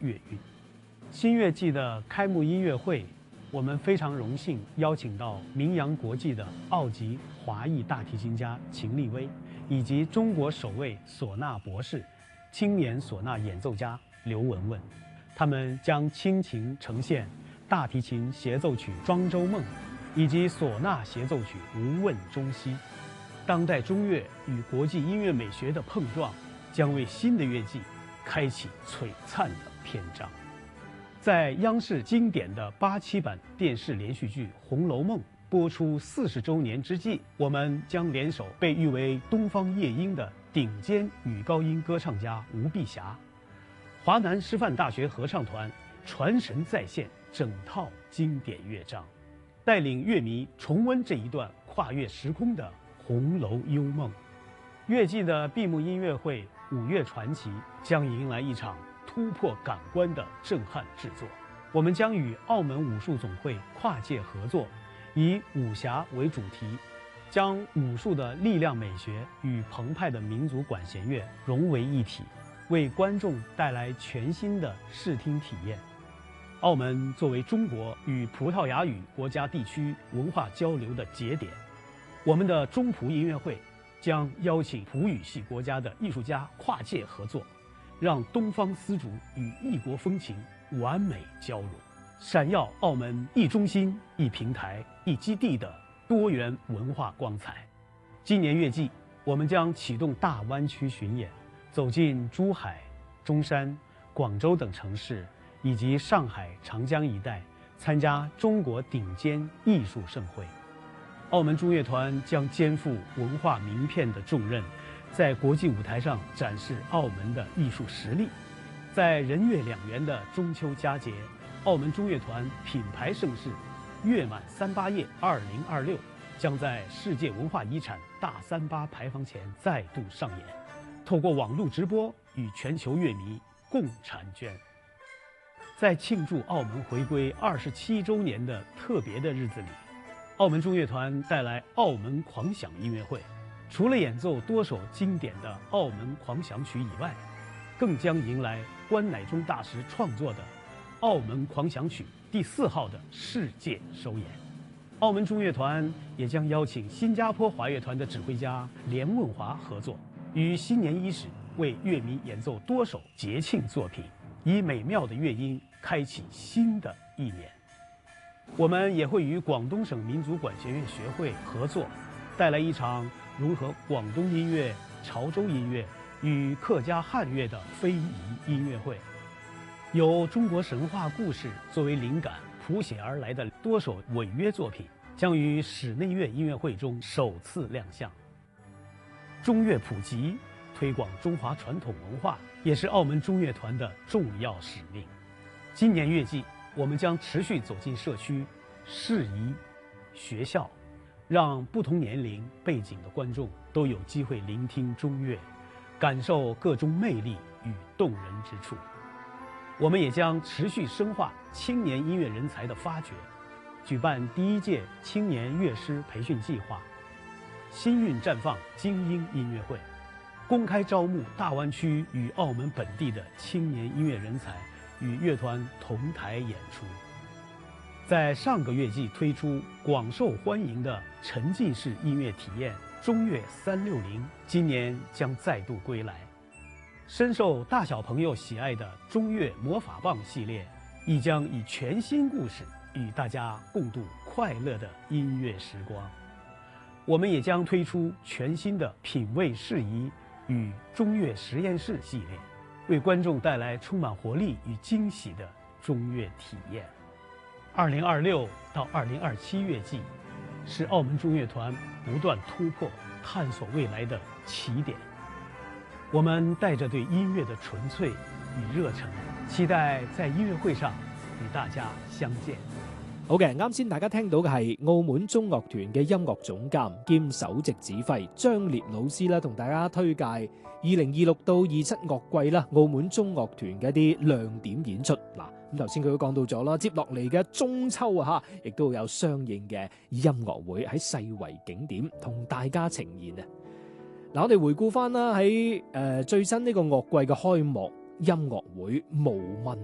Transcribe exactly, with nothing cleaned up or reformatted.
乐韵。新乐季的开幕音乐会，我们非常荣幸邀请到名扬国际的澳籍华裔大提琴家秦立威，以及中国首位唢呐博士、青年唢呐演奏家刘文文。他们将倾情呈现大提琴协奏曲《庄周梦》，以及唢呐协奏曲《无问中西》。当代中乐与国际音乐美学的碰撞，将为新的乐季开启璀璨的篇章。在央视经典的八七版电视连续剧《红楼梦》播出四十周年之际，我们将联手被誉为东方夜莺的顶尖女高音歌唱家吴碧霞，华南师范大学合唱团传神再现整套经典乐章，带领乐迷重温这一段跨越时空的《红楼幽梦》。乐季的闭幕音乐会《五岳传奇》将迎来一场突破感官的震撼制作。我们将与澳门武术总会跨界合作，以武侠为主题，将武术的力量美学与澎湃的民族管弦乐融为一体，为观众带来全新的视听体验。澳门作为中国与葡萄牙语国家地区文化交流的节点，我们的中葡音乐会将邀请葡语系国家的艺术家跨界合作，让东方丝竹与异国风情完美交融，闪耀澳门一中心、一平台、一基地的多元文化光彩。今年乐季，我们将启动大湾区巡演，走进珠海、中山、广州等城市，以及上海、长江一带，参加中国顶尖艺术盛会。澳门中乐团将肩负文化名片的重任，在国际舞台上展示澳门的艺术实力。在人月两圆的中秋佳节，澳门中乐团品牌盛事“月满三八夜二零二六”将在世界文化遗产大三巴牌坊前再度上演，透过网络直播与全球乐迷共婵娟。在庆祝澳门回归二十七周年的特别的日子里，澳门中乐团带来澳门狂想音乐会，除了演奏多首经典的澳门狂想曲以外，更将迎来关乃忠大师创作的澳门狂想曲第四号的世界首演。澳门中乐团也将邀请新加坡华乐团的指挥家连问华合作，于新年伊始为乐迷演奏多首节庆作品，以美妙的乐音开启新的一年。我们也会与广东省民族管弦乐学会合作，带来一场融合广东音乐、潮州音乐与客家汉乐的非遗音乐会，由中国神话故事作为灵感谱写而来的多首违约作品将于室内乐音乐会中首次亮相。中乐普及，推广中华传统文化，也是澳门中乐团的重要使命。今年乐季，我们将持续走进社区、市宜、学校，让不同年龄背景的观众都有机会聆听中乐，感受各中魅力与动人之处。我们也将持续深化青年音乐人才的发掘，举办第一届青年乐师培训计划，新韵绽放精英音乐会，公开招募大湾区与澳门本地的青年音乐人才，与乐团同台演出。在上个乐季推出广受欢迎的沉浸式音乐体验中乐三六零，今年将再度归来。深受大小朋友喜爱的中乐魔法棒系列，亦将以全新故事与大家共度快乐的音乐时光。我们也将推出全新的品味适宜与中乐实验室系列，为观众带来充满活力与惊喜的中乐体验。二零二六到二零二七乐季，是澳门中乐团不断突破、探索未来的起点。我们带着对音樂的純粹與熱忱，期待在音樂會上與大家相見。 好嘅，啱先大家聽到嘅係澳門中樂團嘅音樂總監兼首席指揮張烈老師啦，同大家推介二零二六到二七樂季啦，澳門中樂團嘅一啲亮點演出。嗱，咁頭先佢都講到咗啦，接落嚟嘅中秋啊嚇，亦都有相應嘅音樂會喺世遺景點同大家呈現啊！嗱，我哋回顧翻啦，喺誒最新呢個樂季嘅開幕音樂會無問